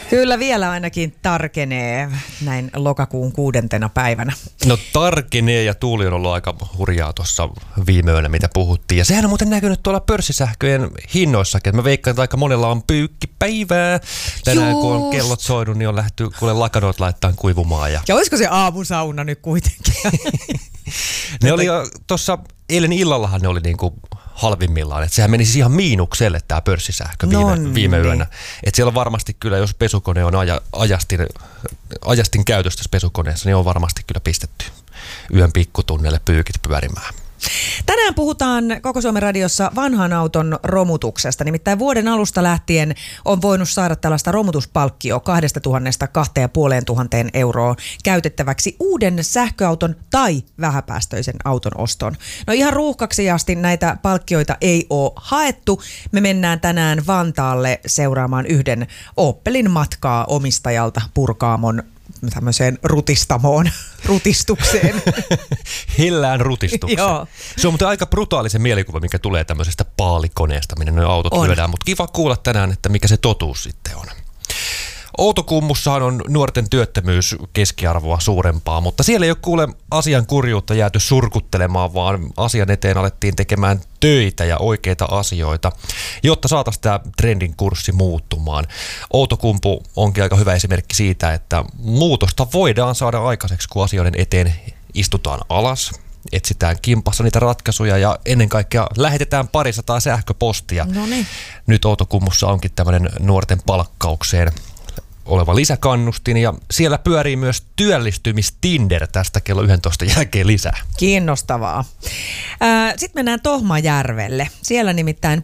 Kyllä vielä ainakin tarkenee näin lokakuun 6. päivänä. No tarkenee ja tuuli on ollut aika hurjaa tuossa viime yönä, mitä puhuttiin. Ja sehän on muuten näkynyt tuolla pörssisähköjen hinnoissakin. Mä veikkaan, että aika monella on pyykkipäivää. Tänään kun on kellot soinut, niin on lähty kuule lakanoit laittaa kuivumaan. Ja olisiko se aamusauna nyt kuitenkin? Ne oli tuossa eilen illallahan ne oli niinku halvimmillaan. Että sehän meni siis ihan miinukselle tämä pörssisähkö viime yönä. Että siellä on varmasti kyllä, jos pesukone on ajastin käytössä pesukoneessa, niin on varmasti kyllä pistetty yön pikkutunnelle pyykit pyörimään. Tänään puhutaan Koko Suomen radiossa vanhan auton romutuksesta. Nimittäin vuoden alusta lähtien on voinut saada tällaista romutuspalkkioa 2 000 2 500 euroa käytettäväksi uuden sähköauton tai vähäpäästöisen auton ostoon. No ihan ruuhkaksi asti näitä palkkioita ei ole haettu. Me mennään tänään Vantaalle seuraamaan yhden Opelin matkaa omistajalta Purkaamon tämmöiseen rutistukseen. Hillään rutistukseen. Joo. Se on muuten aika brutaalisen mielikuva, mikä tulee tämmöisestä paalikoneesta, minne nuo autot lyödään. Mutta kiva kuulla tänään, että mikä se totuus sitten on. Outokummussahan on nuorten työttömyys keskiarvoa suurempaa, mutta siellä ei ole kuule asian kurjuutta jääty surkuttelemaan, vaan asian eteen alettiin tekemään töitä ja oikeita asioita, jotta saataisiin tämä trendin kurssi muuttumaan. Outokumpu onkin aika hyvä esimerkki siitä, että muutosta voidaan saada aikaiseksi, kun asioiden eteen istutaan alas, etsitään kimpassa niitä ratkaisuja ja ennen kaikkea lähetetään 200 sähköpostia. Noniin. Nyt Outokummussa onkin tämmöinen nuorten palkkaukseen oleva lisäkannustin ja siellä pyörii myös työllistymistinder tästä kello 11 jälkeen lisää. Kiinnostavaa. Sitten mennään Tohmajärvelle. Siellä nimittäin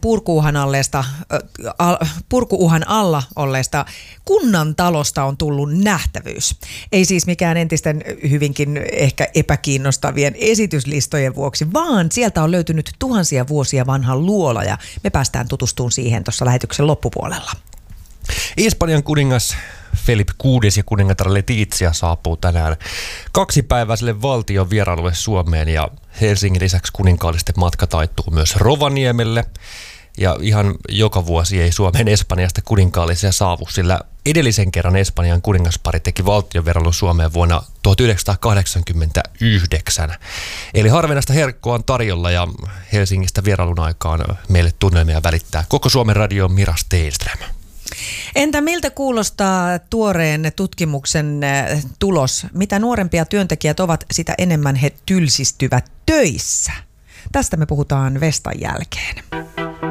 purkuuhan alla olleesta kunnan talosta on tullut nähtävyys. Ei siis mikään entisten hyvinkin ehkä epäkiinnostavien esityslistojen vuoksi, vaan sieltä on löytynyt tuhansia vuosia vanha luola ja me päästään tutustumaan siihen tuossa lähetyksen loppupuolella. Espanjan kuningas Felipe VI ja kuningatar Letizia saapuu tänään 2-päiväiselle valtion vierailulle Suomeen ja Helsingin lisäksi kuninkaallisten matka taittuu myös Rovaniemelle. Ja ihan joka vuosi ei Suomen Espanjasta kuninkaallisia saavu, sillä edellisen kerran Espanjan kuningaspari teki valtionvierailun Suomeen vuonna 1989. Eli harvinaista herkkoa on tarjolla ja Helsingistä vierailun aikaan meille tunnelmia välittää Koko Suomen radion Mira Steenström. Entä miltä kuulostaa tuoreen tutkimuksen tulos? Mitä nuorempia työntekijät ovat, sitä enemmän he tylsistyvät töissä. Tästä me puhutaan Vestan jälkeen.